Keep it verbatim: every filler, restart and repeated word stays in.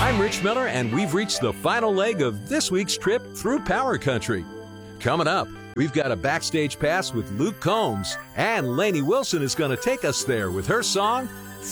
I'm Rich Miller, and we've reached the final leg of this week's trip through Power Country. Coming up, we've got a backstage pass with Luke Combs, and Lainey Wilson is going to take us there with her song,